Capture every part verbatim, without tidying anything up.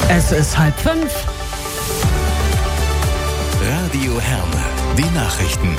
Es ist halb fünf. Radio Herne, die Nachrichten.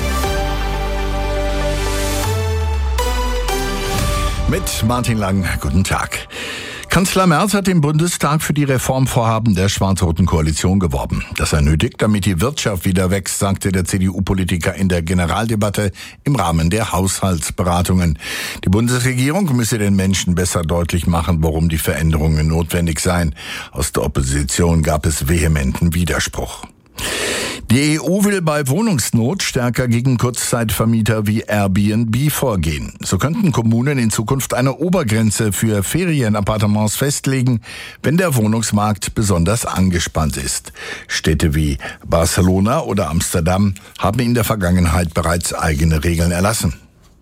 Mit Martin Lang, guten Tag. Kanzler Merz hat im Bundestag für die Reformvorhaben der schwarz-roten Koalition geworben. Das sei nötig, damit die Wirtschaft wieder wächst, sagte der C D U-Politiker in der Generaldebatte im Rahmen der Haushaltsberatungen. Die Bundesregierung müsse den Menschen besser deutlich machen, warum die Veränderungen notwendig seien. Aus der Opposition gab es vehementen Widerspruch. Die E U will bei Wohnungsnot stärker gegen Kurzzeitvermieter wie Airbnb vorgehen. So könnten Kommunen in Zukunft eine Obergrenze für Ferienappartements festlegen, wenn der Wohnungsmarkt besonders angespannt ist. Städte wie Barcelona oder Amsterdam haben in der Vergangenheit bereits eigene Regeln erlassen.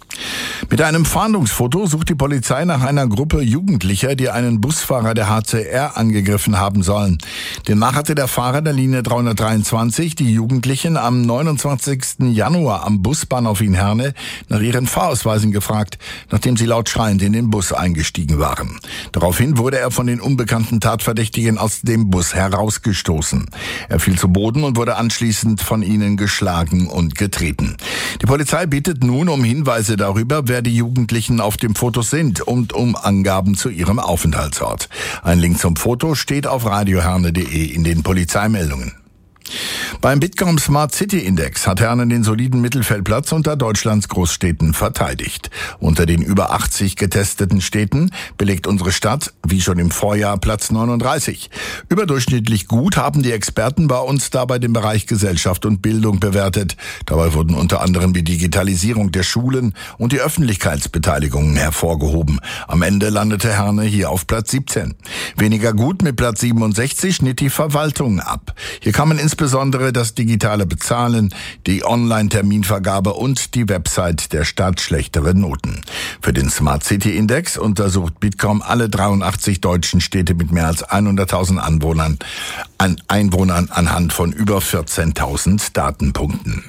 Mit einem Fahndungsfoto sucht die Polizei nach einer Gruppe Jugendlicher, die einen Busfahrer der H C R angegriffen haben sollen. Demnach hatte der Fahrer der Linie dreihundertdreiundzwanzig die Jugendlichen am neunundzwanzigsten Januar am Busbahnhof in Herne nach ihren Fahrausweisen gefragt, nachdem sie laut schreiend in den Bus eingestiegen waren. Daraufhin wurde er von den unbekannten Tatverdächtigen aus dem Bus herausgestoßen. Er fiel zu Boden und wurde anschließend von ihnen geschlagen und getreten. Die Polizei bittet nun um Hinweise darüber, wer die Jugendlichen auf dem Foto sind und um Angaben zu ihrem Aufenthaltsort. Ein Link zum Foto steht auf radioherne punkt de in den Polizeimeldungen. Beim Bitkom Smart City Index hat Herne den soliden Mittelfeldplatz unter Deutschlands Großstädten verteidigt. Unter den über achtzig getesteten Städten belegt unsere Stadt, wie schon im Vorjahr, Platz neununddreißig. Überdurchschnittlich gut haben die Experten bei uns dabei den Bereich Gesellschaft und Bildung bewertet. Dabei wurden unter anderem die Digitalisierung der Schulen und die Öffentlichkeitsbeteiligungen hervorgehoben. Am Ende landete Herne hier auf Platz siebzehn. Weniger gut mit Platz siebenundsechzig schnitt die Verwaltung ab. Hier kamen insbesondere das digitale Bezahlen, die Online-Terminvergabe und die Website der Stadt schlechtere Noten. Für den Smart City Index untersucht Bitkom alle dreiundachtzig deutschen Städte mit mehr als hunderttausend Anwohnern, an Einwohnern anhand von über vierzehntausend Datenpunkten.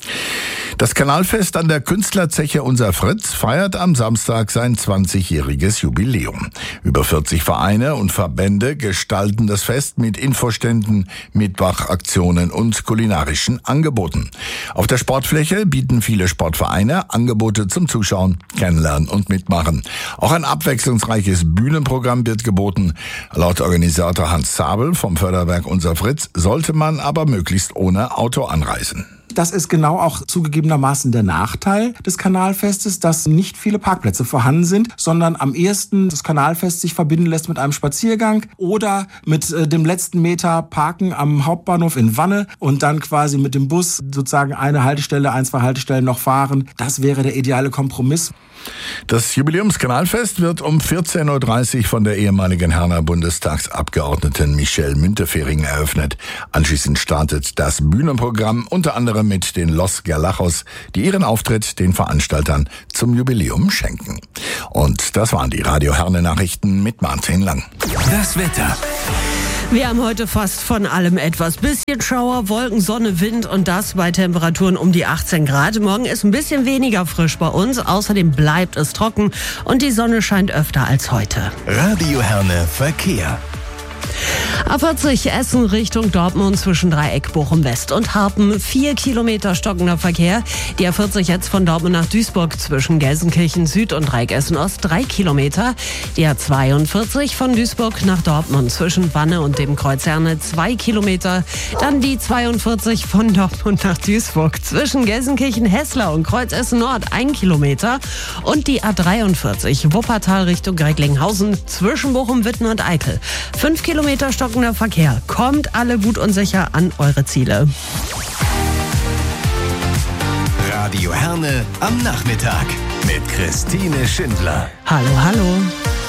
Das Kanalfest an der Künstlerzeche Unser Fritz feiert am Samstag sein zwanzigjähriges Jubiläum. Über vierzig Vereine und Verbände gestalten das Fest mit Infoständen, Mitmachaktionen und kulinarischen Angeboten. Auf der Sportfläche bieten viele Sportvereine Angebote zum Zuschauen, Kennenlernen und Mitmachen. Auch ein abwechslungsreiches Bühnenprogramm wird geboten. Laut Organisator Hans Zabel vom Förderwerk Unser Fritz sollte man aber möglichst ohne Auto anreisen. Das ist genau auch zugegebenermaßen der Nachteil des Kanalfestes, dass nicht viele Parkplätze vorhanden sind, sondern am ehesten das Kanalfest sich verbinden lässt mit einem Spaziergang oder mit äh, dem letzten Meter Parken am Hauptbahnhof in Wanne und dann quasi mit dem Bus sozusagen eine Haltestelle, ein, zwei Haltestellen noch fahren. Das wäre der ideale Kompromiss. Das Jubiläumskanalfest wird um vierzehn Uhr dreißig von der ehemaligen Herner Bundestagsabgeordneten Michelle Müntefering eröffnet. Anschließend startet das Bühnenprogramm unter anderem mit den Los Gerlachos, die ihren Auftritt den Veranstaltern zum Jubiläum schenken. Und das waren die Radio Herne Nachrichten mit Martin Lang. Das Wetter. Wir haben heute fast von allem etwas. Bisschen Schauer, Wolken, Sonne, Wind und das bei Temperaturen um die achtzehn Grad. Morgen ist ein bisschen weniger frisch bei uns. Außerdem bleibt es trocken und die Sonne scheint öfter als heute. Radio Herne Verkehr. A vierzig Essen Richtung Dortmund zwischen Dreieck, Bochum West und Harpen. Vier Kilometer stockender Verkehr. Die A vierzig jetzt von Dortmund nach Duisburg zwischen Gelsenkirchen Süd und Dreieck Essen Ost. Drei Kilometer. Die A zweiundvierzig von Duisburg nach Dortmund zwischen Wanne und dem Kreuz Herne. Zwei Kilometer. Dann die zweiundvierzig von Dortmund nach Duisburg zwischen Gelsenkirchen Hessler und Kreuz Essen Nord. Ein Kilometer. Und die A dreiundvierzig Wuppertal Richtung Recklinghausen zwischen Bochum, Witten und Eickel. Fünf Kilometer stockender Verkehr. Kommt alle gut und sicher an eure Ziele. Radio Herne am Nachmittag mit Christine Schindler. Hallo, hallo.